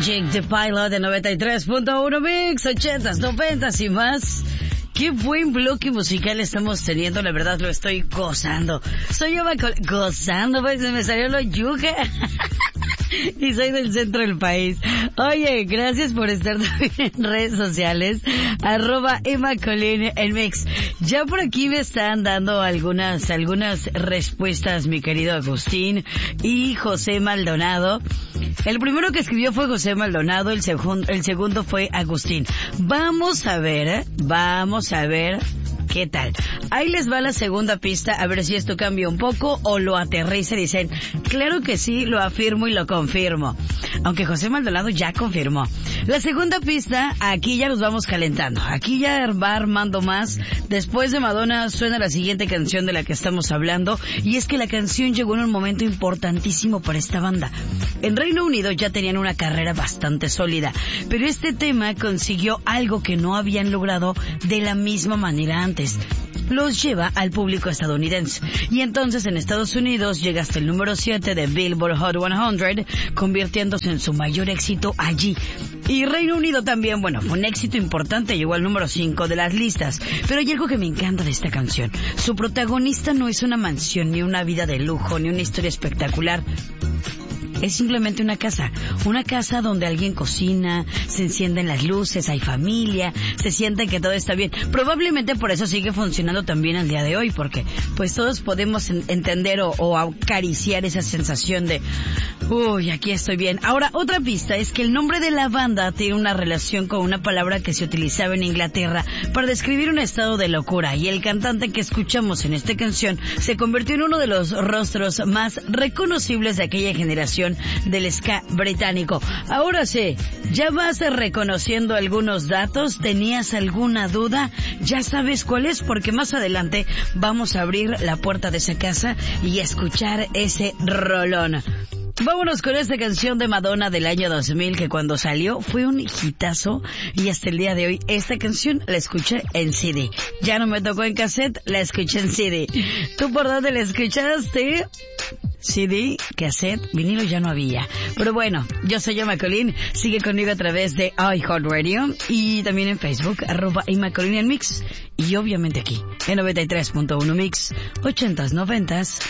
Magic, The Pilot de 93.1 Mix, 80s, 90s y más. Qué buen bloque musical estamos teniendo, la verdad lo estoy gozando. Soy yo gozando, pues me salió lo yuca. Y soy del centro del país. Oye, gracias por estar también en redes sociales. @EmmaColín el Mix. Ya por aquí me están dando algunas respuestas, mi querido Agustín y José Maldonado. El primero que escribió fue José Maldonado, el segundo fue Agustín. Vamos a ver qué tal. Ahí les va la segunda pista, a ver si esto cambia un poco o lo aterriza y dicen, claro que sí, lo afirmo y lo confirmo. Aunque José Maldonado ya confirmó. La segunda pista, aquí ya nos vamos calentando. Aquí ya va armando más. Después de Madonna suena la siguiente canción de la que estamos hablando. Y es que la canción llegó en un momento importantísimo para esta banda. En Reino Unido ya tenían una carrera bastante sólida. Pero este tema consiguió algo que no habían logrado de la misma manera antes. Los lleva al público estadounidense. Y entonces en Estados Unidos llega hasta el número 7 de Billboard Hot 100, convirtiéndose en su mayor éxito allí. Y Reino Unido también, bueno, fue un éxito importante, llegó al número 5 de las listas. Pero hay algo que me encanta de esta canción. Su protagonista no es una mansión, ni una vida de lujo, ni una historia espectacular. Es simplemente una casa donde alguien cocina, se encienden las luces, hay familia, se siente que todo está bien. Probablemente por eso sigue funcionando también al día de hoy, porque pues todos podemos entender o acariciar esa sensación de, uy, aquí estoy bien. Ahora, otra pista es que el nombre de la banda tiene una relación con una palabra que se utilizaba en Inglaterra para describir un estado de locura, y el cantante que escuchamos en esta canción se convirtió en uno de los rostros más reconocibles de aquella generación del ska británico. Ahora sí, ya vas reconociendo algunos datos. ¿Tenías alguna duda? Ya sabes cuál es, porque más adelante vamos a abrir la puerta de esa casa y escuchar ese rolón. Vámonos con esta canción de Madonna del año 2000, que cuando salió fue un hitazo, y hasta el día de hoy esta canción la escuché en CD. Ya no me tocó en cassette, la escuché en CD. ¿Tú por dónde la escuchaste? CD, cassette, vinilo ya no había. Pero bueno, yo soy EmmaColín. Sigue conmigo a través de iHeartRadio y también en Facebook, @EmmaColín en Mix. Y obviamente aquí, en 93.1 Mix, 80s, 90s